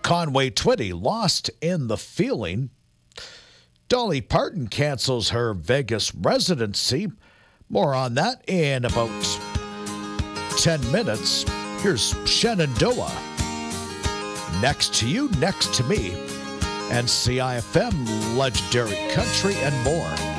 Conway Twitty lost in the feeling. Dolly Parton cancels her Vegas residency. More on that in about 10 minutes. Here's Shenandoah. Next to you, next to me. And CIFM, Legendary Country, and more.